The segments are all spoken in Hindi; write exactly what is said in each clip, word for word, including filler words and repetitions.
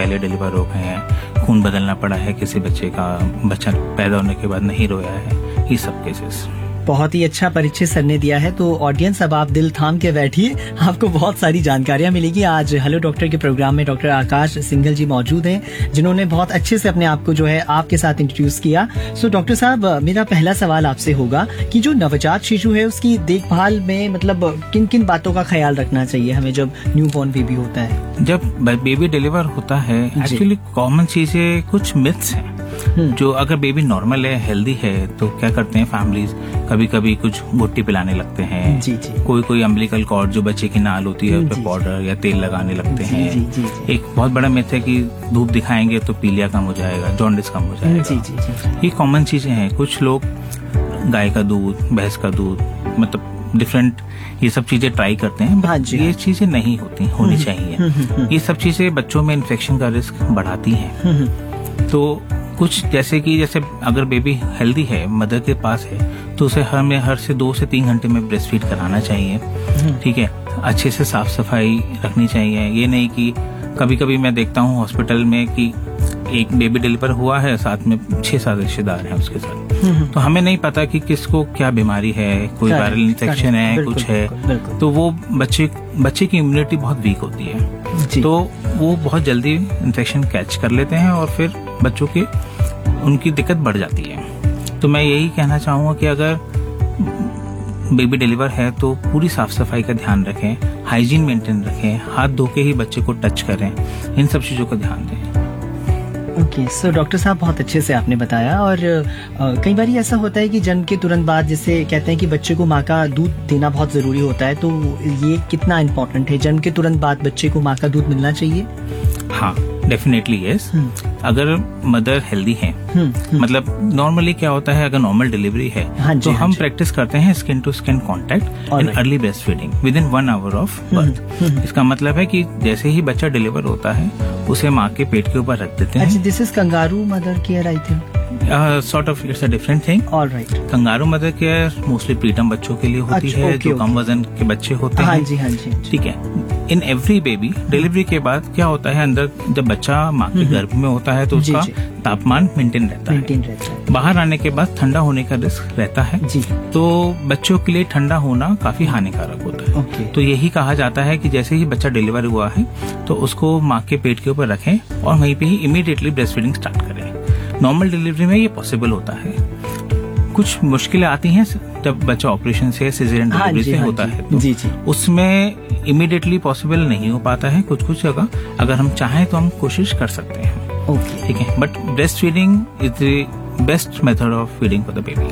पहले डिलीवर हो गए हैं, खून बदलना पड़ा है किसी बच्चे का, बच्चा पैदा होने के बाद नहीं रोया है, ये सब केसेस। बहुत ही अच्छा परिचय सर ने दिया है। तो ऑडियंस, अब आप दिल थाम के बैठिए, आपको बहुत सारी जानकारियां मिलेगी। आज हेलो डॉक्टर के प्रोग्राम में डॉक्टर आकाश सिंघल जी मौजूद हैं, जिन्होंने बहुत अच्छे से अपने आप को जो है आपके साथ इंट्रोड्यूस किया। सो डॉक्टर साहब, मेरा पहला सवाल आपसे होगा कि जो नवजात शिशु है उसकी देखभाल में मतलब किन किन बातों का ख्याल रखना चाहिए हमें जब न्यू बॉर्न बेबी होता है? जब बेबी डिलीवर होता है, एक्चुअली कॉमन चीजें कुछ मिथ्स हैं। जो अगर बेबी नॉर्मल है, हेल्दी है, तो क्या करते हैं फैमिलीज, कभी कभी कुछ घुट्टी पिलाने लगते हैं। जी जी। कोई कोई अम्बिलिकल कॉर्ड जो बच्चे की नाल होती है उस पर पाउडर या तेल लगाने लगते जी हैं। जी जी जी। एक बहुत बड़ा मिथ है कि धूप दिखाएंगे तो पीलिया कम हो जाएगा, जॉन्डिस कम हो जाएगा। जी जी जी। ये कॉमन चीजें हैं। कुछ लोग गाय का दूध, भैंस का दूध, मतलब डिफरेंट ये सब चीजें ट्राई करते हैं। हाँ जी, ये चीजें नहीं होती होनी चाहिए। ये सब चीजें बच्चों में इन्फेक्शन का रिस्क बढ़ाती हैं। तो कुछ जैसे कि जैसे अगर बेबी हेल्दी है, मदर के पास है, तो उसे हर में हर से दो से तीन घंटे में ब्रेस्ट फीड कराना चाहिए। ठीक है, अच्छे से साफ सफाई रखनी चाहिए। ये नहीं कि कभी कभी मैं देखता हूँ हॉस्पिटल में कि एक बेबी डिलीवर हुआ है, साथ में छह सात रिश्तेदार हैं उसके साथ, तो हमें नहीं पता कि किसको क्या बीमारी है, कोई वायरल इन्फेक्शन है, कुछ है, तो वो बच्चे बच्चे की इम्यूनिटी बहुत वीक होती है, तो वो बहुत जल्दी इन्फेक्शन कैच कर लेते हैं और फिर बच्चों की उनकी दिक्कत बढ़ जाती है। तो मैं यही कहना चाहूंगा कि अगर बेबी डिलीवर है तो पूरी साफ सफाई का ध्यान रखें, हाइजीन मेंटेन रखें, हाथ धो के ही बच्चे को टच करें, इन सब चीजों का ध्यान दें। ओके, सो डॉक्टर साहब बहुत अच्छे से आपने बताया। और आ, कई बार ऐसा होता है कि जन्म के तुरंत बाद जैसे कहते हैं कि बच्चे को माँ का दूध देना बहुत जरूरी होता है, तो ये कितना इम्पोर्टेंट है? जन्म के तुरंत बाद बच्चे को माँ का दूध मिलना चाहिए? हाँ, डेफिनेटली यस। अगर मदर हेल्दी है, मतलब नॉर्मली क्या होता है, अगर नॉर्मल डिलीवरी है हाँ तो हाँ हम प्रैक्टिस करते हैं skin to skin contact in early breast feeding with in one hour of birth. इसका मतलब है कि जैसे ही बच्चा डिलीवर होता है उसे माँ के पेट के ऊपर रख देते हैं। This is kangaroo mother care I think. Sort of it's a different thing. Alright. Kangaroo mother care mostly preterm बच्चों के लिए होती अच्छा, है okay, जो okay. कम वजन के बच्चे होते हाँ हैं। जी, हाँ जी। ठीक है, इन एवरी बेबी डिलीवरी के बाद क्या होता है, अंदर जब बच्चा माँ के गर्भ में होता है तो उसका तापमान मेंटेन रहता है। बाहर आने के बाद ठंडा होने का रिस्क रहता है, तो बच्चों के लिए ठंडा होना काफी हानिकारक होता है। okay. तो यही कहा जाता है कि जैसे ही बच्चा डिलीवर हुआ है तो उसको माँ के पेट के ऊपर रखें और वहीं पे ही इमीडिएटली ब्रेस्ट फीडिंग स्टार्ट करें। नॉर्मल डिलीवरी में ये पॉसिबल होता है। कुछ मुश्किलें आती हैं जब बच्चा ऑपरेशन से, सिजेरियन डिलीवरी से होता है, तो जी जी। उसमें इमीडिएटली पॉसिबल नहीं हो पाता है। कुछ कुछ जगह अगर हम चाहें तो हम कोशिश कर सकते हैं। ओके, ठीक है, but breast feeding is the best method of feeding for the baby.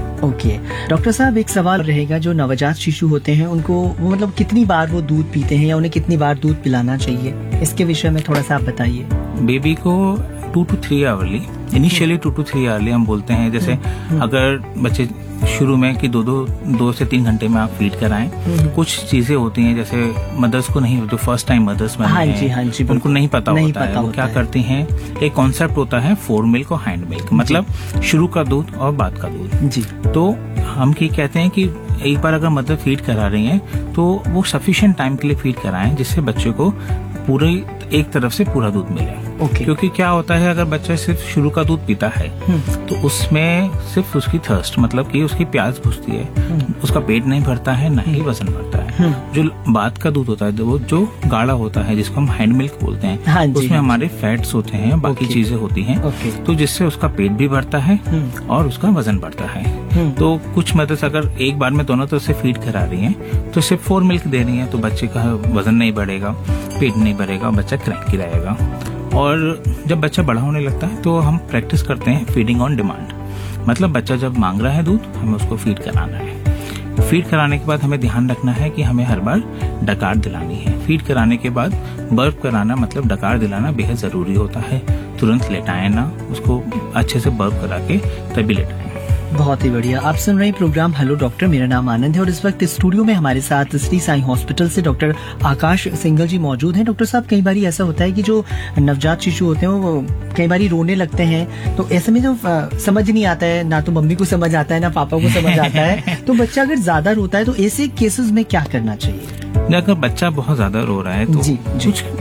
Okay doctor साहब, एक सवाल रहेगा, जो नवजात शिशु होते हैं उनको वो मतलब कितनी बार वो दूध पीते हैं या उन्हें कितनी बार दूध पिलाना चाहिए, इसके विषय में थोड़ा सा आप बताइए। बेबी को to to three hourly, initially to to three hourly हम बोलते हैं। जैसे अगर बच्चे शुरू में कि दो दो दो से तीन घंटे में आप फीड कराएं। कुछ चीजें होती हैं जैसे मदर्स को नहीं, जो फर्स्ट टाइम मदर्स बने हाँ जी, हाँ जी, उनको नहीं पता नहीं होता पता है वो क्या है। करती हैं, एक कॉन्सेप्ट होता है फोर मिल्क और हैंड मिल्क, मतलब शुरू का दूध और बाद का दूध जी। तो हम क्या कहते हैं कि एक बार अगर मदर फीड करा रही है तो वो सफिशिएंट टाइम के लिए फीड कराएं जिससे बच्चे को पूरे एक तरफ से पूरा दूध मिले। Okay. क्योंकि क्या होता है, अगर बच्चा सिर्फ शुरू का दूध पीता है तो उसमें सिर्फ उसकी थर्स्ट, मतलब कि उसकी प्यास बुझती है, उसका पेट नहीं भरता है, ना ही वजन बढ़ता है। जो बाद का दूध होता है वो जो गाढ़ा होता है, जिसको हम हैंड मिल्क बोलते हैं, हाँ जी, उसमें हाँ हमारे फैट्स होते हैं, बाकी okay. चीजें होती हैं, okay. तो जिससे उसका पेट भी बढ़ता है और उसका वजन बढ़ता है। तो कुछ मदर्स अगर एक बार में दोनों तरफ से फीड करा रही हैं तो सिर्फ फोर मिल्क दे रही हैं, तो बच्चे का वजन नहीं बढ़ेगा, पेट नहीं बढ़ेगा, बच्चा क्रैंकी रहेगा। और जब बच्चा बड़ा होने लगता है तो हम प्रैक्टिस करते हैं फीडिंग ऑन डिमांड, मतलब बच्चा जब मांग रहा है दूध हमें उसको फीड कराना है। फीड कराने के बाद हमें ध्यान रखना है कि हमें हर बार डकार दिलानी है। फीड कराने के बाद बर्प कराना, मतलब डकार दिलाना बेहद जरूरी होता है। तुरंत लेटाएं ना, उसको अच्छे से बर्प करा के तभी लेटाएं। बहुत ही बढ़िया। आप सुन रहे हैं प्रोग्राम हेलो डॉक्टर, मेरा नाम आनंद है और इस वक्त स्टूडियो में हमारे साथ श्री साईं हॉस्पिटल से डॉक्टर आकाश सिंघल जी मौजूद हैं। डॉक्टर साहब, कई बार ऐसा होता है कि जो नवजात शिशु होते हैं वो कई बार रोने लगते हैं, तो ऐसे में जो समझ नहीं आता है, ना तो मम्मी को समझ आता है ना पापा को समझ आता है, तो बच्चा अगर ज्यादा रोता है तो ऐसे केसेस में क्या करना चाहिए? अगर बच्चा बहुत ज्यादा रो रहा है तो जी, कुछ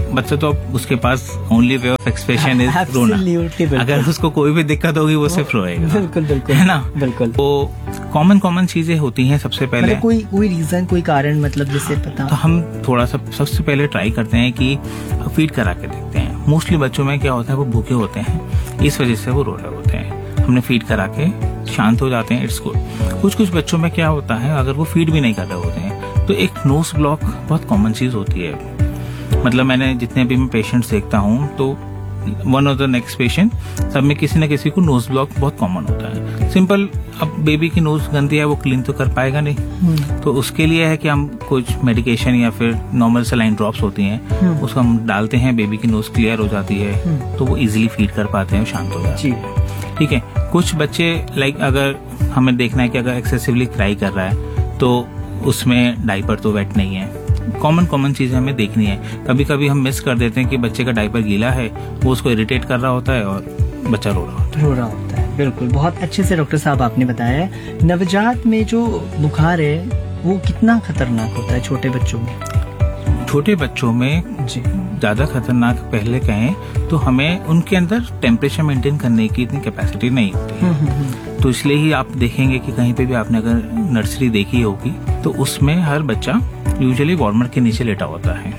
बच्चा तो अब उसके पास only way of expression is रोना। अगर उसको कोई भी दिक्कत होगी वो सिर्फ रोएगा। बिल्कुल बिल्कुल, है ना? बिल्कुल। तो कॉमन कॉमन चीजें होती हैं सबसे पहले। मतलब कोई कोई रीजन, कोई कारण, मतलब जिससे पता। तो हम थोड़ा सा सबसे पहले ट्राई करते हैं कि फीड करा के देखते हैं। मोस्टली बच्चों में क्या होता है, वो भूखे होते हैं, इस वजह से वो रो रहे होते हैं। हमने फीड करा के शांत हो जाते हैं, इट्स गुड। कुछ कुछ बच्चों में क्या होता है, अगर वो फीड भी नहीं कर रहे होते हैं तो एक नोज ब्लॉक बहुत कॉमन चीज होती है। मतलब मैंने जितने भी मैं पेशेंट्स देखता हूँ तो one of the next patient, सब में किसी न किसी को नोज ब्लॉक बहुत कॉमन होता है। सिंपल, अब बेबी की नोज गंदी है, वो क्लीन तो कर पाएगा नहीं, तो उसके लिए है कि हम कुछ मेडिकेशन या फिर नॉर्मल सलाइन ड्रॉप्स होती हैं, उसको हम डालते हैं, बेबी की नोज क्लियर हो जाती है, तो वो इजीली फीड कर पाते हैं, शांत हो जाते हैं। ठीक है। कुछ बच्चे लाइक अगर हमें देखना है कि अगर एक्सेसिवली क्राई कर रहा है तो उसमें डायपर तो वेट नहीं है। कॉमन कॉमन चीजें हमें देखनी है। कभी कभी हम मिस कर देते हैं कि बच्चे का डायपर गीला है, वो उसको इरिटेट कर रहा होता है और बच्चा रो रहा होता है रो रहा होता है बिल्कुल, बहुत अच्छे से डॉक्टर साहब आपने बताया है। नवजात में जो बुखार है वो कितना खतरनाक होता है छोटे बच्चों में? छोटे बच्चों में जी ज्यादा खतरनाक पहले कहें तो हमें उनके अंदर टेम्परेचर मेंटेन करने की इतनी कैपेसिटी नहीं होती है। तो इसलिए ही आप देखेंगे कि कहीं पे भी आपने अगर नर्सरी देखी होगी तो उसमें हर बच्चा यूजुअली वार्मर के नीचे लेटा होता है।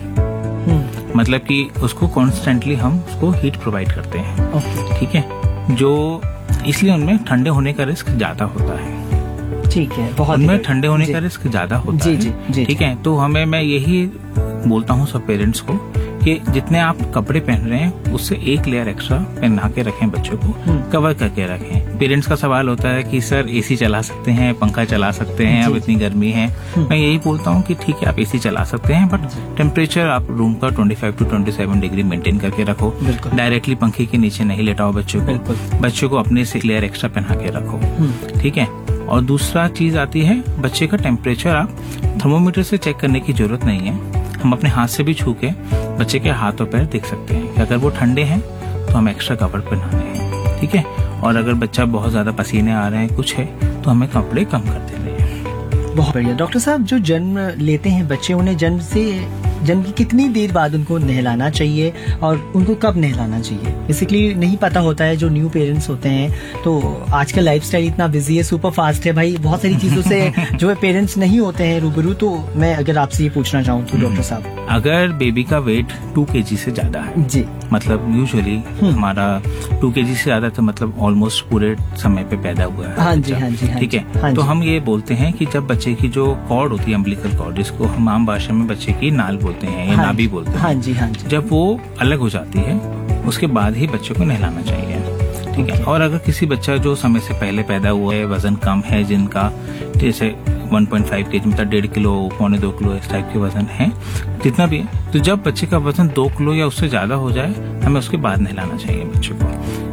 मतलब कि उसको कॉन्स्टेंटली हम उसको हीट प्रोवाइड करते हैं। ठीक है, जो इसलिए उनमें ठंडे होने का रिस्क ज्यादा होता है। ठीक है, बहुत उनमें ठंडे होने का रिस्क ज्यादा होता जी, है। जी, जी, ठीक है, तो हमें मैं यही बोलता हूँ सब पेरेंट्स को कि जितने आप कपड़े पहन रहे हैं उससे एक लेयर एक्स्ट्रा पहना के रखें, बच्चों को कवर करके रखें। पेरेंट्स का सवाल होता है कि सर एसी चला सकते हैं, पंखा चला सकते हैं, अब इतनी गर्मी है। मैं यही बोलता हूँ कि ठीक है, आप एसी चला सकते हैं, बट टेम्परेचर आप रूम का पच्चीस टू सत्ताईस डिग्री मेंटेन करके रखो। डायरेक्टली पंखे के नीचे नहीं लेटाओ बच्चों को, बच्चों को अपने से लेयर एक्स्ट्रा पहना के रखो। ठीक है। और दूसरा चीज आती है, बच्चे का टेम्परेचर आप थर्मोमीटर से चेक करने की जरूरत नहीं है। हम अपने हाथ से भी छू के बच्चे के हाथ और पैर देख सकते हैं कि अगर वो ठंडे हैं तो हम एक्स्ट्रा कपड़े पहनाने हैं। ठीक है। और अगर बच्चा बहुत ज्यादा पसीने आ रहे हैं, कुछ है, तो हमें कपड़े कम कर देने हैं। बहुत बढ़िया। डॉक्टर साहब, जो जन्म लेते हैं बच्चे, उन्हें जन्म से जन्म की कितनी देर बाद उनको नहलाना चाहिए और उनको कब नहलाना चाहिए? बेसिकली नहीं पता होता है जो न्यू पेरेंट्स होते हैं। तो आजकल लाइफस्टाइल इतना बिजी है, सुपर फास्ट है भाई, बहुत सारी चीजों से जो है पेरेंट्स नहीं होते हैं रूबरू। तो मैं अगर आपसे ये पूछना चाहूँ तो डॉक्टर साहब, अगर बेबी का वेट टू केजी से ज्यादा है जी, मतलब यूजुअली हमारा टू केजी से ज्यादा तो मतलब ऑलमोस्ट पूरे समय पे पैदा हुआ है। हाँ जी, हाँ जी, ठीक है। तो हम ये बोलते हैं कि जब बच्चे की जो कॉर्ड होती है, अम्बिलिकल कॉर्ड, जिसको हम आम भाषा में बच्चे की नाल बोलते हैं या नाभि बोलते हैं, हाँ जी, हाँ जी, जब वो अलग हो जाती है उसके बाद ही बच्चे को नहलाना चाहिए। ठीक है। और अगर किसी बच्चा जो समय से पहले पैदा हुआ है, वजन कम है, जिनका जैसे वन पॉइंट फाइव केजी मतलब डेढ़ किलो पौने दो किलो इस टाइप के वजन है, जितना भी है, तो जब बच्चे का वजन दो किलो या उससे ज्यादा हो जाए, हमें उसके बाद नहलाना चाहिए बच्चे को।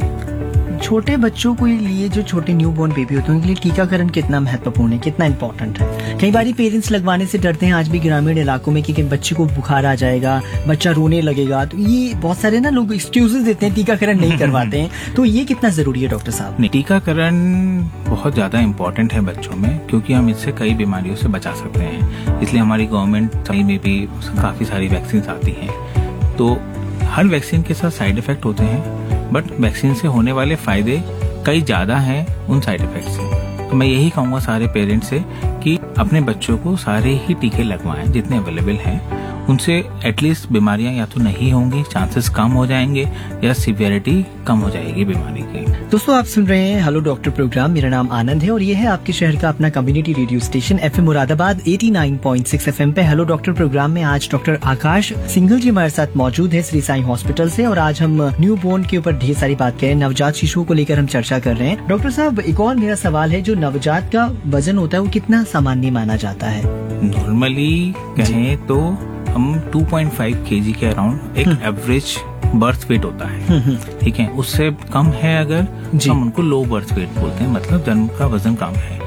छोटे बच्चों के लिए, जो छोटे न्यूबॉर्न बेबी होते हैं, उनके लिए टीकाकरण कितना महत्वपूर्ण है, कितना इम्पोर्टेंट है? कई बार पेरेंट्स लगवाने से डरते हैं आज भी ग्रामीण इलाकों में कि बच्चे को बुखार आ जाएगा, बच्चा रोने लगेगा, तो ये बहुत सारे ना लोग एक्सक्यूजेस देते हैं, टीकाकरण नहीं करवाते हैं। तो ये कितना जरूरी है डॉक्टर साहब? टीकाकरण बहुत ज्यादा इम्पोर्टेंट है बच्चों में, क्योंकि हम इससे कई बीमारियों से बचा सकते हैं। इसलिए हमारी गवर्नमेंट में भी काफी सारी वैक्सीन आती हैं। तो हर वैक्सीन के साथ साइड इफेक्ट होते हैं, बट वैक्सीन से होने वाले फायदे कई ज्यादा हैं उन साइड इफेक्ट से। तो मैं यही कहूंगा सारे पेरेंट्स से कि अपने बच्चों को सारे ही टीके लगवाएं जितने अवेलेबल हैं। उनसे एटलीस्ट बीमारियां या तो नहीं होंगी, चांसेस कम हो जाएंगे, या सिवियरिटी कम हो जाएगी बीमारी की। दोस्तों, आप सुन रहे हैं हेलो डॉक्टर प्रोग्राम। मेरा नाम आनंद है और ये है आपके शहर का अपना community radio station FM Moradabad नवासी पॉइंट सिक्स एफएम पे। हेलो डॉक्टर प्रोग्राम में आज डॉक्टर आकाश सिंघल जी हमारे साथ मौजूद है श्री साई हॉस्पिटल से, और आज हम न्यू बोर्न के ऊपर ढेर सारी बात करें, नवजात शिशुओं को लेकर हम चर्चा कर रहे हैं। डॉक्टर साहब, एक और मेरा सवाल है, जो नवजात का वजन होता है वो कितना सामान्य माना जाता है? नॉर्मली कहें तो हम टू पॉइंट फाइव केजी के अराउंड एक एवरेज बर्थ वेट होता है। ठीक है। उससे कम है अगर हम उनको लो बर्थ वेट बोलते हैं, मतलब जन्म का वजन कम है।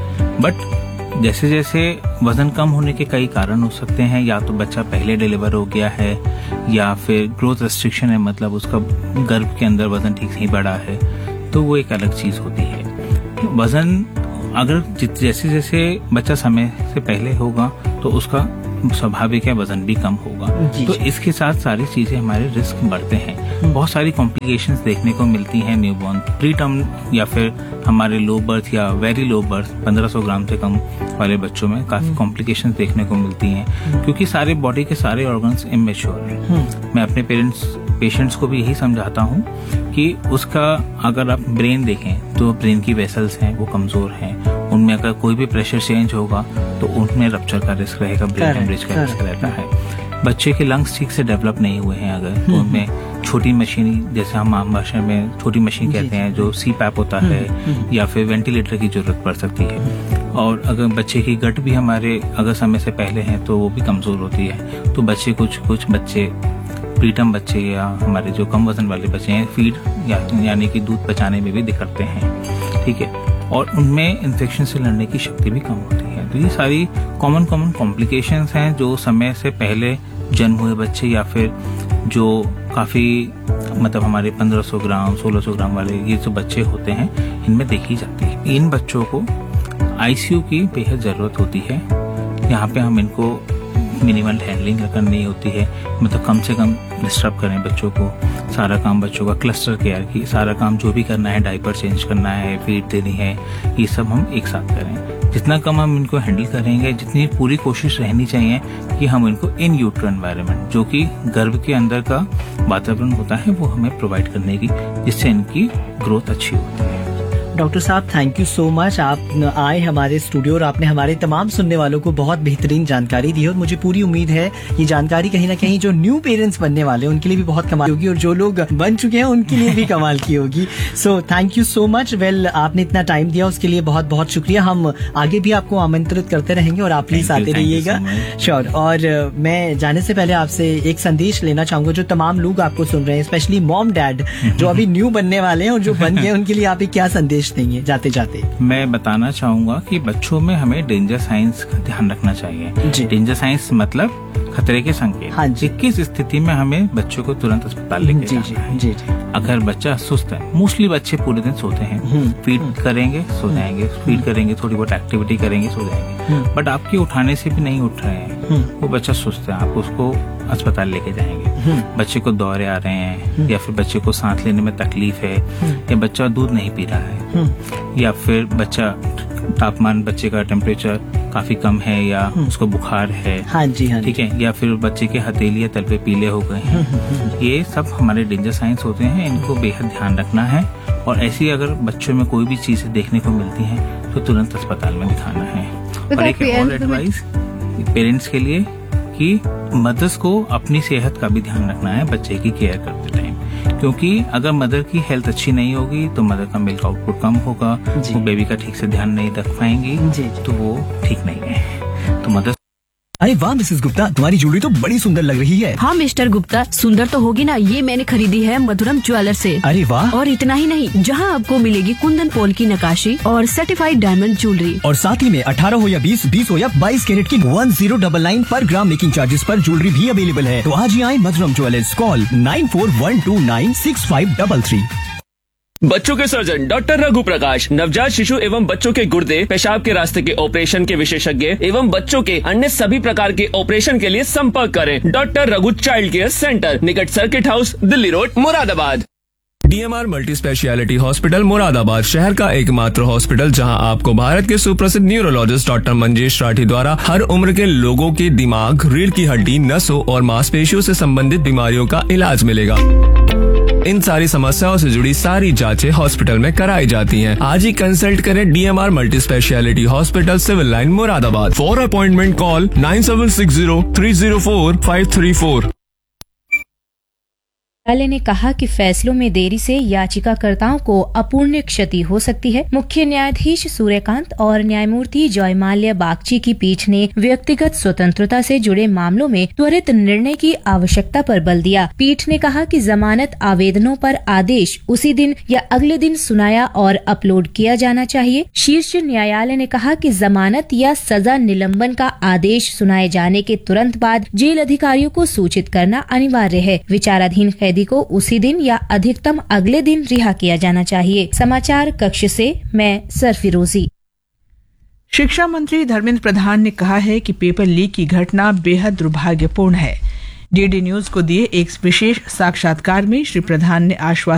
बट जैसे जैसे वजन कम होने के कई कारण हो सकते हैं, या तो बच्चा पहले डिलीवर हो गया है, या फिर ग्रोथ रेस्ट्रिक्शन है, मतलब उसका गर्भ के अंदर वजन ठीक से नहीं बढ़ा है, तो वो एक अलग चीज होती है। वजन अगर जैसे जैसे बच्चा समय से पहले होगा तो उसका स्वाभाविक है वजन भी कम होगा। तो इसके साथ सारी चीजें हमारे रिस्क बढ़ते हैं। बहुत सारी कॉम्प्लिकेशंस देखने को मिलती हैं न्यूबॉर्न प्री टर्म या फिर हमारे लो बर्थ या वेरी लो बर्थ पंद्रह सौ ग्राम से कम वाले बच्चों में काफी कॉम्प्लिकेशंस देखने को मिलती हैं, क्योंकि सारे बॉडी के सारे ऑर्गन्स इमेच्योर हैं। मैं अपने पेरेंट्स पेशेंट्स को भी यही समझाता हूँ कि उसका अगर आप ब्रेन देखें तो ब्रेन की वेसल्स हैं वो कमजोर हैं, उनमें अगर कोई भी प्रेशर चेंज होगा तो उनमें रप्चर का रिस्क रहेगा, ब्रेन हेमरेज का रिस्क रहता है। बच्चे के लंग्स ठीक से डेवलप नहीं हुए हैं अगर, तो उनमें छोटी मशीन, जैसे हम आम भाषा में छोटी मशीन कहते हैं, जो सी पैप होता है या फिर वेंटिलेटर की जरूरत पड़ सकती है। और अगर बच्चे की गट भी हमारे अगर समय से पहले है तो वो भी कमजोर होती है। तो बच्चे कुछ कुछ बच्चे प्रीटर्म बच्चे या हमारे जो कम वजन वाले बच्चे हैं फीड या, यानी कि दूध पचाने में भी दिक्कतें हैं, ठीक है, और उनमें इन्फेक्शन से लड़ने की शक्ति भी कम होती है। तो ये सारी कॉमन कॉमन कॉम्प्लिकेशंस हैं जो समय से पहले जन्म हुए बच्चे या फिर जो काफी मतलब हमारे पंद्रह सौ ग्राम सोलह सौ ग्राम वाले ये जो बच्चे होते हैं इनमें देखी जाती है। इन बच्चों को आईसीयू की बेहद जरूरत होती है। यहाँ पे हम इनको मिनिमल हैंडलिंग करनी होती है, मतलब कम से कम डिस्टर्ब करें बच्चों को, सारा काम बच्चों का क्लस्टर केयर की सारा काम जो भी करना है, डायपर चेंज करना है, फीड देनी है, ये सब हम एक साथ करें। जितना कम हम इनको हैंडल करेंगे, जितनी पूरी कोशिश रहनी चाहिए कि हम इनको इन यूट्रो एनवायरनमेंट जो कि गर्भ के अंदर का वातावरण होता है वो हमें प्रोवाइड करने की, जिससे इनकी ग्रोथ अच्छी होती है। डॉक्टर साहब थैंक यू सो मच, आप आए हमारे स्टूडियो और आपने हमारे तमाम सुनने वालों को बहुत बेहतरीन जानकारी दी और मुझे पूरी उम्मीद है ये जानकारी कहीं ना कहीं जो न्यू पेरेंट्स बनने वाले हैं उनके लिए भी बहुत कमाल होगी और जो लोग बन चुके हैं उनके लिए भी कमाल की होगी। So thank you so much. Well आपने इतना टाइम दिया उसके लिए बहुत बहुत शुक्रिया। हम आगे भी आपको आमंत्रित करते रहेंगे और आप प्लीज आते रहिएगा। श्योर। और मैं जाने से पहले आपसे एक संदेश लेना चाहूंगा जो तमाम लोग आपको सुन रहे हैं, स्पेशली मॉम डैड जो अभी न्यू बनने वाले हैं और जो बन गए, उनके लिए आप क्या संदेश देंगे जाते जाते? मैं बताना चाहूंगा कि बच्चों में हमें डेंजर साइंस का ध्यान रखना चाहिए। डेंजर साइंस मतलब खतरे के संकेत। हाँ जी। किस स्थिति में हमें बच्चों को तुरंत अस्पताल लेके जाना है। जी जी। अगर बच्चा सुस्त है, मोस्टली बच्चे पूरे दिन सोते हैं, फीड करेंगे सो जाएंगे, फीड करेंगे थोड़ी बहुत एक्टिविटी करेंगे सो जाएंगे, बट आपके उठाने से भी नहीं उठ रहे हैं, वो बच्चा सुस्त है, आप उसको अस्पताल लेके जाएंगे। बच्चे को दौरे आ रहे हैं या फिर बच्चे को सांस लेने में तकलीफ है या बच्चा दूध नहीं पी रहा है या फिर बच्चा तापमान बच्चे का टेम्परेचर काफी कम है या उसको बुखार है, हाँ जी हाँ ठीक है, या फिर बच्चे के हथेली या तलवे पीले हो गए हैं, ये सब हमारे डेंजर साइंस होते हैं। इनको बेहद ध्यान रखना है और ऐसी अगर बच्चों में कोई भी चीजें देखने को मिलती हैं तो तुरंत अस्पताल में दिखाना है। और एक और एडवाइस पेरेंट्स के लिए कि मदर्स को अपनी सेहत का भी ध्यान रखना है बच्चे की केयर करते टाइम, क्योंकि अगर मदर की हेल्थ अच्छी नहीं होगी तो मदर का मिल्क आउटपुट कम होगा, वो बेबी का ठीक से ध्यान नहीं रख पाएंगी, तो वो ठीक नहीं है। तो मदर अरे वाह मिसेस गुप्ता, तुम्हारी ज्वेलरी तो बड़ी सुंदर लग रही है। हाँ मिस्टर गुप्ता, सुंदर तो होगी ना, ये मैंने खरीदी है मधुरम ज्वेलर से। अरे वाह। और इतना ही नहीं, जहाँ आपको मिलेगी कुंदन पोल की नक्काशी और सर्टिफाइड डायमंड ज्वेलरी, और साथ ही में अठारह हो या बीस, बीस हो या बाईस कैरेट की वन जीरो डबल नाइन पर ग्राम मेकिंग चार्जेस पर ज्वेलरी भी अवेलेबल है। तो आज ही आए मधुरम jewellers, call nine four one two nine six five double three. बच्चों के सर्जन डॉक्टर रघु प्रकाश, नवजात शिशु एवं बच्चों के गुर्दे पेशाब के रास्ते के ऑपरेशन के विशेषज्ञ एवं बच्चों के अन्य सभी प्रकार के ऑपरेशन के लिए संपर्क करें। Doctor Raghu child care centre, निकट circuit house, Delhi road, Moradabad. DMR multi speciality hospital Moradabad शहर का एकमात्र हॉस्पिटल जहां आपको भारत के सुप्रसिद्ध न्यूरोलॉजिस्ट डॉक्टर मंजेश राठी द्वारा हर उम्र के लोगों के दिमाग, रीढ़ की हड्डी, नसों और मांसपेशियों से संबंधित बीमारियों का इलाज मिलेगा। इन सारी समस्याओं से जुड़ी सारी जांचें हॉस्पिटल में कराई जाती हैं। आज ही कंसल्ट करें DMR multi speciality hospital, civil line, Moradabad. For appointment call nine seven six zero three zero four five three four. न्यायालय ने कहा कि फैसलों में देरी से याचिकाकर्ताओं को अपूर्णीय क्षति हो सकती है। मुख्य न्यायाधीश सूर्यकांत और न्यायमूर्ति जयमाल्या बागची की पीठ ने व्यक्तिगत स्वतंत्रता से जुड़े मामलों में त्वरित निर्णय की आवश्यकता पर बल दिया। पीठ ने कहा कि जमानत आवेदनों पर आदेश उसी दिन या अगले दिन सुनाया और अपलोड किया जाना चाहिए। शीर्ष न्यायालय ने कहा कि जमानत या सजा निलंबन का आदेश सुनाए जाने के तुरंत बाद जेल अधिकारियों को सूचित करना अनिवार्य है। विचाराधीन कैदी को उसी दिन या अधिकतम अगले दिन रिहा किया जाना चाहिए। समाचार कक्ष से मैं सरफिरोजी। शिक्षा मंत्री धर्मेंद्र प्रधान ने कहा है कि पेपर लीक की घटना बेहद दुर्भाग्यपूर्ण है। डीडी न्यूज को दिए एक विशेष साक्षात्कार में श्री प्रधान ने आश्वासन